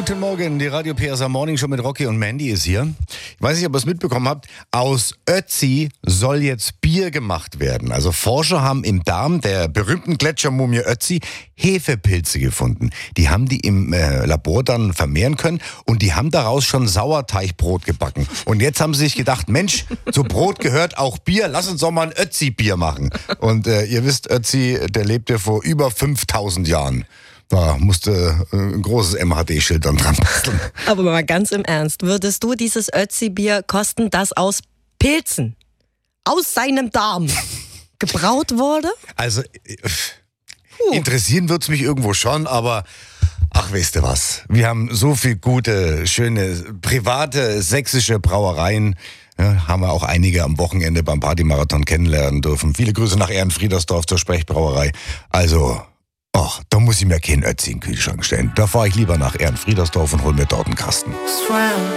Guten Morgen, die Radio PSA Morning Show mit Rocky und Mandy ist hier. Ich weiß nicht, ob ihr es mitbekommen habt, aus Ötzi soll jetzt Bier gemacht werden. Also Forscher haben im Darm der berühmten Gletschermumie Ötzi Hefepilze gefunden. Die haben die im Labor dann vermehren können und die haben daraus schon Sauerteigbrot gebacken. Und jetzt haben sie sich gedacht, Mensch, zu Brot gehört auch Bier, lass uns doch mal ein Ötzi-Bier machen. Und ihr wisst, Ötzi, der lebte vor über 5000 Jahren. Da musste ein großes MHD-Schild dann dran basteln. Aber mal ganz im Ernst, würdest du dieses Ötzi-Bier kosten, das aus Pilzen, aus seinem Darm gebraut wurde? Also, interessieren wird's mich irgendwo schon, aber ach, weißt du was? Wir haben so viel gute, schöne, private sächsische Brauereien. Ja, haben wir auch einige am Wochenende beim Partymarathon kennenlernen dürfen. Viele Grüße nach Ehrenfriedersdorf zur Sprechbrauerei. Also, ach, da muss ich mir keinen Ötzi in den Kühlschrank stellen. Da fahre ich lieber nach Ehrenfriedersdorf und hol mir dort einen Kasten.